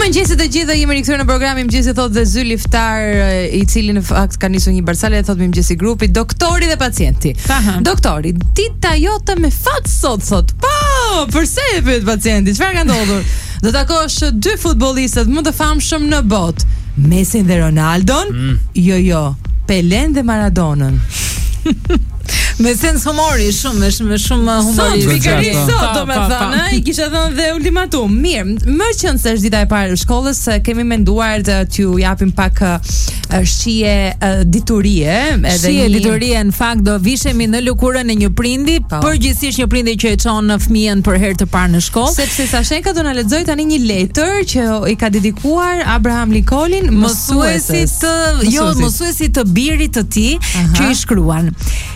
Mirëmëngjesit të gjithë, jemi rikthyer në programin Mëngjesi thot dhe Zy Liftar, I cili në fakt ka nisur një barsale dhe thot Mirëmëngjesi grupi, doktori dhe pacienti. Doktori, dita jote me fat sot thot. Po, përse e pyet pacienti? Çfarë ka ndodhur? Do takosh dy futbollistët më të famshëm në botë, Messin dhe Ronaldon? Jo, Pelen dhe Maradonën. Me sens humori, shumë humori. Pikërisht sot, domethënë, I kisha thënë dhe ultimatum. Mirë, më qenë se është dita e parë e shkollës, kemi menduar t'ju japim pak shije diturie, diturie në fakt do vishemi në lëkurën e një prindi, përgjithsisht një prindi që e çon fëmijën për herë të parë në shkollë. Sepse Sashenka do na lexoj tani një letër që I ka dedikuar Abraham Lincoln, mësuesit të birit të tij, që I shkruan.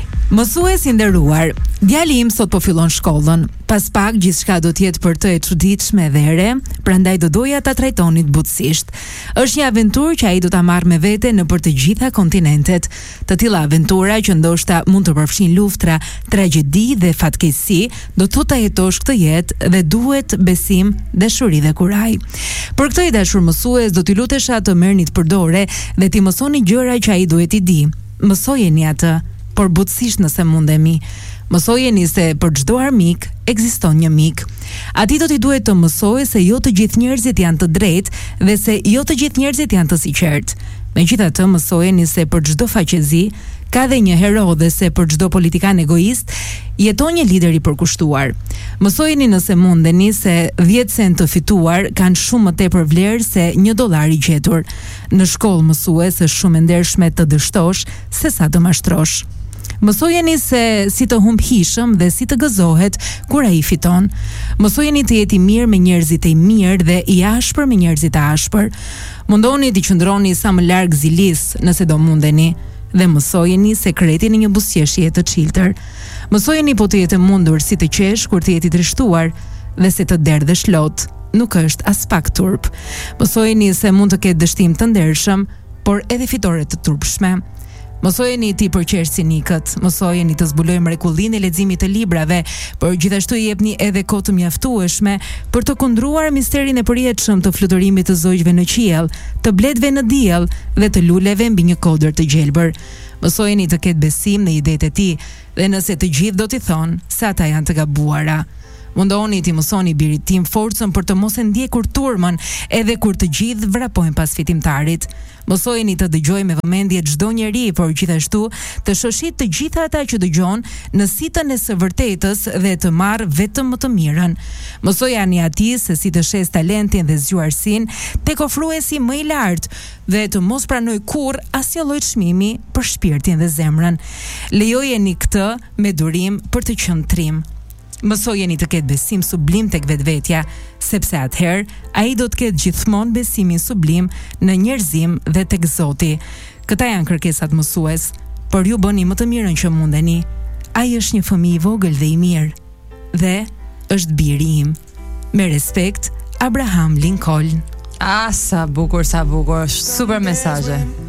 Mësues I nderuar, djali im sot po fillon shkollën. Pas pak gjithçka do të jetë për të e çuditshme dhe e re, prandaj do doja ta trajtoni butësisht. Është një aventurë që ai do ta marrë me vete nëpër të gjitha kontinentet. Të tilla aventura që ndoshta mund të përfshin luftra, tragjedi dhe fatkeqësi, do të ta jetosh këtë jetë dhe duhet besim, dashuri dhe kuraj. Për këtë I dashur mësues, do t'i lutesha të merrni të përdore dhe t'i mësoni gjëra që ai duhet I di. Mësojeni atë, por butësisht nëse mundemi. Mësojeni se për çdo armik ekziston një mik. Ati do t'i duhet të mësojë se jo të gjithë njerëzit janë të drejtë dhe se jo të gjithë njerëzit janë të sinqertë. Megjithatë, mësojeni se për çdo faqezi ka dhe një hero dhe se për çdo politikan egoist jeton një lider I përkushtuar. Mësojeni nëse mundeni se 10 cent të fituar kanë shumë më tepër vlerë se $1 I gjetur. Në shkollë mësues është shumë e ndershme të dështosh se sa të mashtrosh. Mësojeni se si të humb hishëm dhe si të gëzohet kur ai fiton. Mësojeni të jeti mirë me njerëzit e mirë dhe I ashpër me njerëzit e ashpër. Mundoni të qëndroni sa më larg zilis nëse do mundeni dhe mësojeni sekretin e një buzëqeshje të çiltër. Mësojeni po të jetë mundur si të qesh kur të jeti trishtuar dhe se të derdhësh lot nuk është as pak turp. Mësojeni se mund të ketë dështim të ndershëm, por edhe fitore të turpshme. Mësojeni ti përqesh sinikët, mësojeni të zbulojë mrekullinë e leximit të librave, por gjithashtu I jepni edhe kohë të mjaftueshme për të kundruar misterin e përjetshëm të fluturimit të zogjve në qiell, të bletëve në diell dhe të luleve mbi një kodër të gjelbër. Mësojeni të ketë besim në idetë e tij dhe nëse të gjithë do t'i thonë se ata janë të gabuara. Mundoni t'i mësoni birit tim forcën për të mos e ndjekur turmën edhe kur të gjithë vrapojnë pas fitimtarit. Mësojeni të dëgjoj me vëmendje çdo njeri, por gjithashtu të shoshit të gjitha ata që dëgjon në sitën e së vërtetës dhe të marrë vetëm më të mirën. Mësojani atij se si të shes talentin dhe zgjuarsinë tek ofruesi më I lartë dhe të mos pranoj kurrë asnjë lloj çmimi për shpirtin dhe zemrën. Lejojeni këtë me durim për të qenë trim. Mësojeni të ketë besim sublim tek vetvetja, sepse atëherë ai do të ketë gjithmonë besimin sublim në njerëzim dhe tek Zoti. Këta janë kërkesat mësues, por ju bëni më të mirën që mundeni. Ai është një fëmijë I vogël dhe I mirë dhe është biri im. Me respekt, Abraham Lincoln. Sa bukur, super mesazhe.